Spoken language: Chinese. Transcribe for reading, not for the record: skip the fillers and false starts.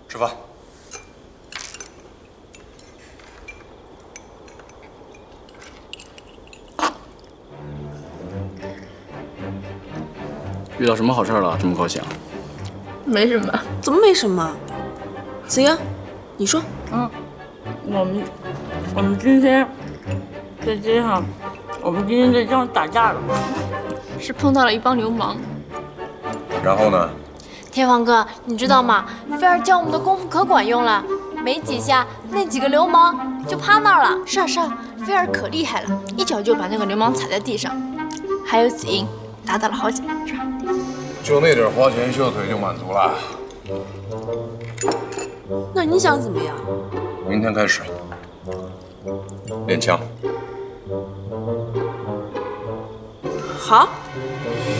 吃饭。 遇到什么好事了？这么高兴？ 没什么。 怎么没什么？子英，你说。 我们今天在街上，打架了，是碰到了一帮流氓。 然后呢？ 天皇哥，你知道吗？菲儿教我们的功夫可管用了，没几下，那几个流氓就趴那儿了。 是啊是啊，菲儿可厉害了，一脚就把那个流氓踩在地上。还有子英打倒了好几个，是吧？ 就那点花拳绣腿就满足了？ 那你想怎么样？ 明天开始练枪。 好。